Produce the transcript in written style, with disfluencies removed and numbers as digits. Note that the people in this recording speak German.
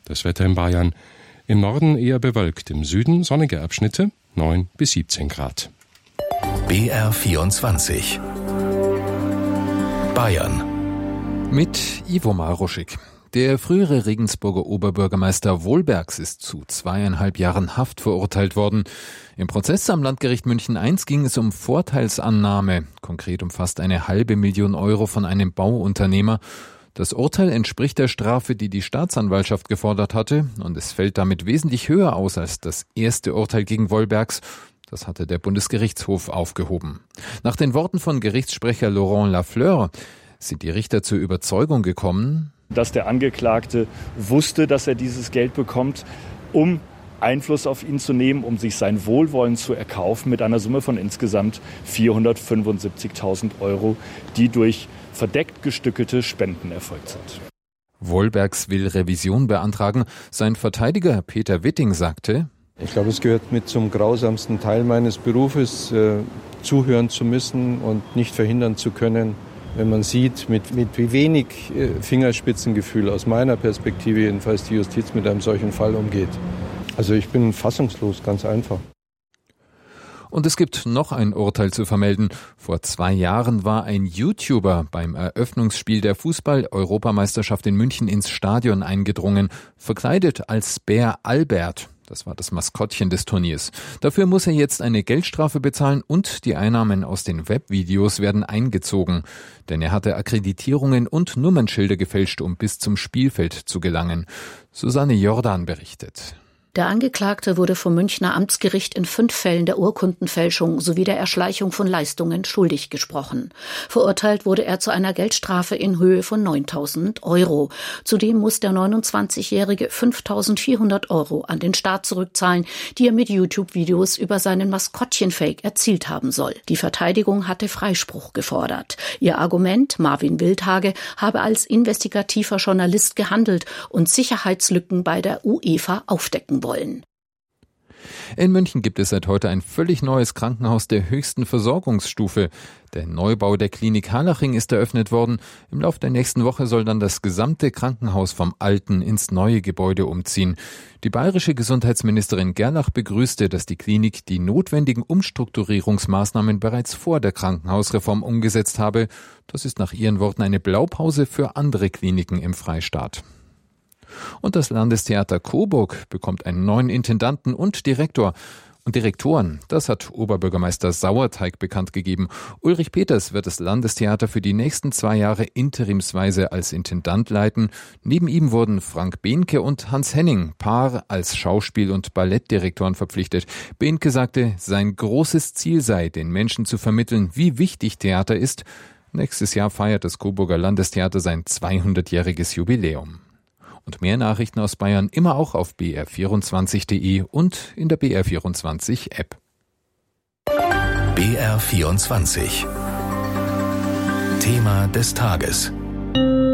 Das Wetter in Bayern: im Norden eher bewölkt, im Süden sonnige Abschnitte, 9 bis 17 Grad. BR24 Bayern mit Ivo Maruschik. Der frühere Regensburger Oberbürgermeister Wohlbergs ist zu 2,5 Jahren Haft verurteilt worden. Im Prozess am Landgericht München I ging es um Vorteilsannahme. Konkret um fast 500.000 Euro von einem Bauunternehmer. Das Urteil entspricht der Strafe, die die Staatsanwaltschaft gefordert hatte. Und es fällt damit wesentlich höher aus als das erste Urteil gegen Wohlbergs. Das hatte der Bundesgerichtshof aufgehoben. Nach den Worten von Gerichtssprecher Laurent Lafleur sind die Richter zur Überzeugung gekommen, dass der Angeklagte wusste, dass er dieses Geld bekommt, um Einfluss auf ihn zu nehmen, um sich sein Wohlwollen zu erkaufen mit einer Summe von insgesamt 475.000 Euro, die durch verdeckt gestückelte Spenden erfolgt sind. Wohlbergs will Revision beantragen. Sein Verteidiger Peter Witting sagte: Ich glaube, es gehört mit zum grausamsten Teil meines Berufes, zuhören zu müssen und nicht verhindern zu können, wenn man sieht, mit wie wenig Fingerspitzengefühl aus meiner Perspektive jedenfalls die Justiz mit einem solchen Fall umgeht. Also ich bin fassungslos, ganz einfach. Und es gibt noch ein Urteil zu vermelden. Vor 2 Jahren war ein YouTuber beim Eröffnungsspiel der Fußball-Europameisterschaft in München ins Stadion eingedrungen, verkleidet als Bär Albert. Das war das Maskottchen des Turniers. Dafür muss er jetzt eine Geldstrafe bezahlen und die Einnahmen aus den Webvideos werden eingezogen. Denn er hatte Akkreditierungen und Nummernschilder gefälscht, um bis zum Spielfeld zu gelangen. Susanne Jordan berichtet. Der Angeklagte wurde vom Münchner Amtsgericht in 5 Fällen der Urkundenfälschung sowie der Erschleichung von Leistungen schuldig gesprochen. Verurteilt wurde er zu einer Geldstrafe in Höhe von 9.000 Euro. Zudem muss der 29-Jährige 5.400 Euro an den Staat zurückzahlen, die er mit YouTube-Videos über seinen Maskottchen-Fake erzielt haben soll. Die Verteidigung hatte Freispruch gefordert. Ihr Argument, Marvin Wildhage habe als investigativer Journalist gehandelt und Sicherheitslücken bei der UEFA aufdecken wollen. In München gibt es seit heute ein völlig neues Krankenhaus der höchsten Versorgungsstufe. Der Neubau der Klinik Harlaching ist eröffnet worden. Im Laufe der nächsten Woche soll dann das gesamte Krankenhaus vom alten ins neue Gebäude umziehen. Die bayerische Gesundheitsministerin Gerlach begrüßte, dass die Klinik die notwendigen Umstrukturierungsmaßnahmen bereits vor der Krankenhausreform umgesetzt habe. Das ist nach ihren Worten eine Blaupause für andere Kliniken im Freistaat. Und das Landestheater Coburg bekommt einen neuen Intendanten und Direktor. Und Direktoren, das hat Oberbürgermeister Sauerteig bekannt gegeben. Ulrich Peters wird das Landestheater für die nächsten 2 Jahre interimsweise als Intendant leiten. Neben ihm wurden Frank Behnke und Hans Henning Paar als Schauspiel- und Ballettdirektoren verpflichtet. Behnke sagte, sein großes Ziel sei, den Menschen zu vermitteln, wie wichtig Theater ist. Nächstes Jahr feiert das Coburger Landestheater sein 200-jähriges Jubiläum. Und mehr Nachrichten aus Bayern immer auch auf br24.de und in der BR24-App. BR24 Thema des Tages.